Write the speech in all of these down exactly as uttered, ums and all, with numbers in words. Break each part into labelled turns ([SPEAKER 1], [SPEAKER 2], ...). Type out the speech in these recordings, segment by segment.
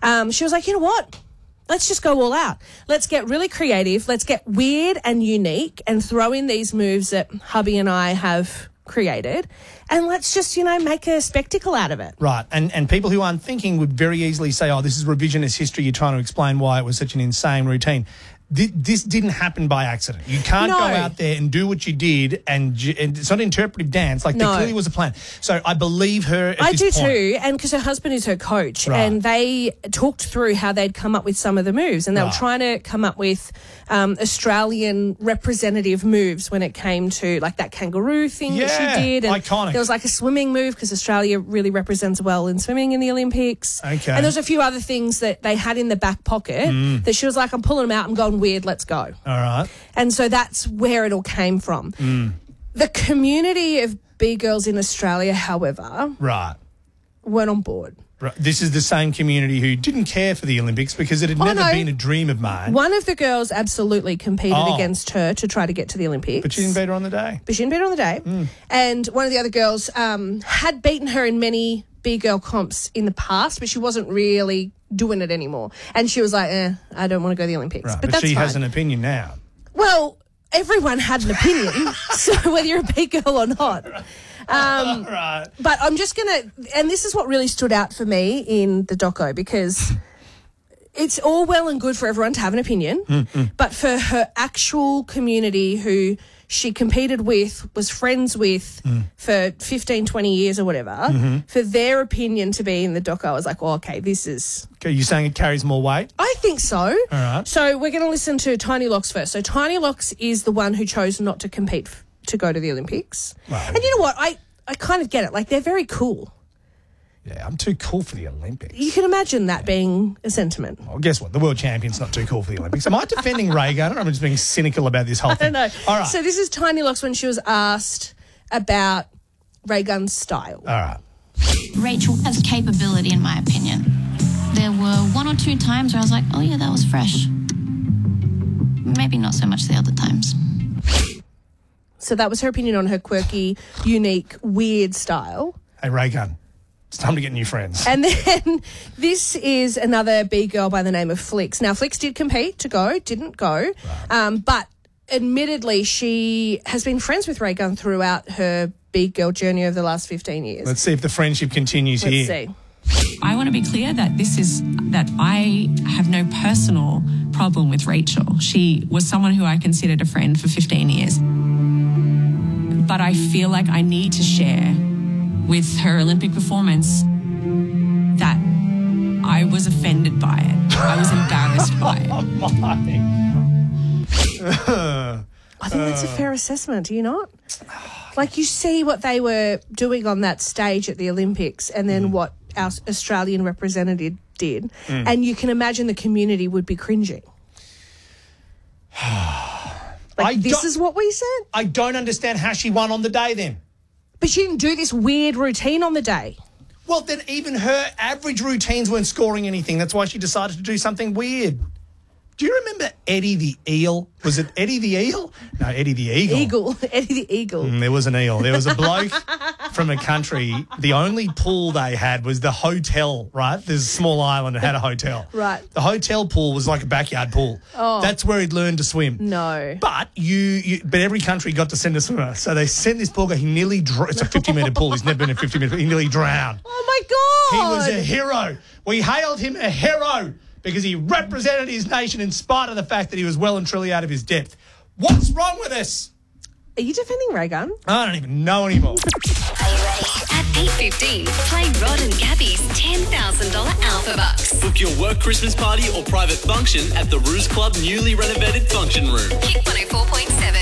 [SPEAKER 1] um, she was like, you know what? Let's just go all out. Let's get really creative. Let's get weird and unique and throw in these moves that hubby and I have created, and let's just, you know, make a spectacle out of it.
[SPEAKER 2] Right. And and people who aren't thinking would very easily say, oh, this is revisionist history. You're trying to explain why it was such an insane routine. Th- this didn't happen by accident. You can't
[SPEAKER 1] No.
[SPEAKER 2] go out there and do what you did, and, j- and it's not interpretive dance. Like,
[SPEAKER 1] No.
[SPEAKER 2] there clearly was a plan. So I believe her at
[SPEAKER 1] I
[SPEAKER 2] this
[SPEAKER 1] do
[SPEAKER 2] point.
[SPEAKER 1] too, and because her husband is her coach,
[SPEAKER 2] Right.
[SPEAKER 1] and they talked through how they'd come up with some of the moves, and they
[SPEAKER 2] Right.
[SPEAKER 1] were trying to come up with um, Australian representative moves when it came to like that kangaroo thing
[SPEAKER 2] Yeah,
[SPEAKER 1] that she did. And
[SPEAKER 2] iconic.
[SPEAKER 1] there was like a swimming move because Australia really represents well in swimming in the Olympics.
[SPEAKER 2] Okay.
[SPEAKER 1] And there was a few other things that they had in the back pocket
[SPEAKER 2] Mm.
[SPEAKER 1] that she was like, I'm pulling them out, I'm going weird, let's go.
[SPEAKER 2] All right.
[SPEAKER 1] And so that's where it all came from.
[SPEAKER 2] Mm.
[SPEAKER 1] The community of B-girls in Australia, however,
[SPEAKER 2] Right.
[SPEAKER 1] weren't on board.
[SPEAKER 2] Right. This is the same community who didn't care for the Olympics because it had
[SPEAKER 1] Oh,
[SPEAKER 2] never
[SPEAKER 1] no.
[SPEAKER 2] been a dream of mine.
[SPEAKER 1] One of the girls absolutely competed
[SPEAKER 2] Oh.
[SPEAKER 1] against her to try to get to the Olympics.
[SPEAKER 2] But she didn't beat her on the day.
[SPEAKER 1] But she didn't beat her on the day.
[SPEAKER 2] Mm.
[SPEAKER 1] And one of the other girls um, had beaten her in many B-girl comps in the past, but she wasn't really doing it anymore. And she was like, eh, I don't want to go to the Olympics.
[SPEAKER 2] Right.
[SPEAKER 1] But,
[SPEAKER 2] But,
[SPEAKER 1] that's
[SPEAKER 2] she
[SPEAKER 1] fine.
[SPEAKER 2] has an opinion now.
[SPEAKER 1] Well, everyone had an opinion, so whether you're a B-girl or not. Um,
[SPEAKER 2] right.
[SPEAKER 1] But I'm just going to, and this is what really stood out for me in the doco, because it's all well and good for everyone to have an opinion,
[SPEAKER 2] Mm-hmm.
[SPEAKER 1] but for her actual community who she competed with, was friends with
[SPEAKER 2] Mm.
[SPEAKER 1] for fifteen, twenty years or whatever,
[SPEAKER 2] Mm-hmm.
[SPEAKER 1] for their opinion to be in the doco, I was like, well, okay, this is...
[SPEAKER 2] Okay, you're saying it carries more weight?
[SPEAKER 1] I think so.
[SPEAKER 2] All right.
[SPEAKER 1] So we're going to listen to Tiny Locks first. So Tiny Locks is the one who chose not to compete f- to go to the Olympics.
[SPEAKER 2] Well,
[SPEAKER 1] and you know what? I, I kind of get it. Like, they're very cool.
[SPEAKER 2] Yeah, I'm too cool for the Olympics.
[SPEAKER 1] You can imagine that being a sentiment.
[SPEAKER 2] Well, guess what? The world champion's not too cool for the Olympics. Am I defending Reagan? Or am I just being cynical about this whole
[SPEAKER 1] I
[SPEAKER 2] thing?
[SPEAKER 1] don't know.
[SPEAKER 2] All right.
[SPEAKER 1] So this is Tiny Locks when she was asked about Ray Gunn's style.
[SPEAKER 2] All right.
[SPEAKER 3] Rachel has capability, in my opinion. There were one or two times where I was like, oh yeah, that was fresh. Maybe not so much the other times.
[SPEAKER 1] So that was her opinion on her quirky, unique, weird style.
[SPEAKER 2] Hey, Reagan, it's time to get new friends.
[SPEAKER 1] And then this is another B-girl by the name of Flix. Now, Flix did compete to go, didn't go,
[SPEAKER 2] Right.
[SPEAKER 1] um, but admittedly, she has been friends with Ray Gunn throughout her B-girl journey over the last fifteen years.
[SPEAKER 2] Let's see if the friendship continues
[SPEAKER 1] Let's
[SPEAKER 2] here.
[SPEAKER 1] see.
[SPEAKER 4] I want to be clear that this is that I have no personal problem with Rachel. She was someone who I considered a friend for fifteen years. But I feel like I need to share with her Olympic performance that I was offended by it. I was embarrassed by it.
[SPEAKER 2] Oh, my.
[SPEAKER 1] I think that's a fair assessment, do you not? Like, you see what they were doing on that stage at the Olympics and then what our Australian representative did, and you can imagine the community would be cringing. Like,
[SPEAKER 2] I
[SPEAKER 1] this
[SPEAKER 2] don't-
[SPEAKER 1] is what we said?
[SPEAKER 2] I don't understand how she won on the day then.
[SPEAKER 1] But she didn't do this weird routine on the day.
[SPEAKER 2] Well, then even her average routines weren't scoring anything. That's why she decided to do something weird. Do you remember Eddie the Eel? Was it Eddie the Eel? No, Eddie the Eagle.
[SPEAKER 1] Eagle. Eddie the Eagle.
[SPEAKER 2] Mm, there was an eel. There was a bloke from a country. The only pool they had was the hotel, right? There's a small island that had a hotel.
[SPEAKER 1] Right.
[SPEAKER 2] The hotel pool was like a backyard pool.
[SPEAKER 1] Oh.
[SPEAKER 2] That's where he'd learned to swim.
[SPEAKER 1] No.
[SPEAKER 2] But you, you, but every country got to send a swimmer. So they sent this poor guy. He nearly, dr- it's a fifty metre pool. He's never been in a fifty metre. He nearly drowned.
[SPEAKER 1] Oh, my
[SPEAKER 2] He
[SPEAKER 1] God.
[SPEAKER 2] was a hero. We hailed him a hero because he represented his nation in spite of the fact that he was well and truly out of his depth. What's wrong with us?
[SPEAKER 1] Are you defending Ray Gunn?
[SPEAKER 2] I don't even know anymore.
[SPEAKER 5] Are you ready? At eight fifteen, play Rod and Gabby's ten thousand dollars Alpha Bucks.
[SPEAKER 6] Book your work Christmas party or private function at the Ruse Club newly renovated function room.
[SPEAKER 5] Hit one oh four point seven.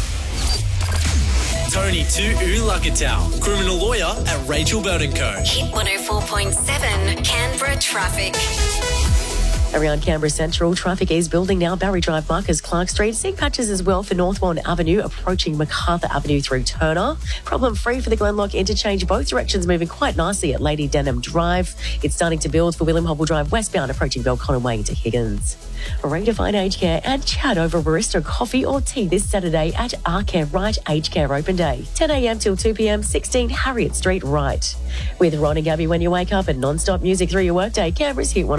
[SPEAKER 6] Tony to Ulakatau, criminal lawyer at Rachel Bird and Co.
[SPEAKER 5] Hit one oh four point seven. Canberra traffic.
[SPEAKER 7] Around Canberra Central, traffic is building now. Barry Drive, Marcus Clark Street. Seeing patches as well for Northbourne Avenue, approaching MacArthur Avenue through Turner. Problem free for the Glenlock interchange. Both directions moving quite nicely at Lady Denham Drive. It's starting to build for William Hobble Drive westbound, approaching Belconnen Way into Higgins. Ready to find aged care and chat over barista coffee or tea this Saturday at Arcare Right Aged Care Open Day. ten a.m. till two p.m, sixteen Harriet Street, Right. With Ron and Gabby when you wake up and non-stop music through your workday, Canberra's Hit one.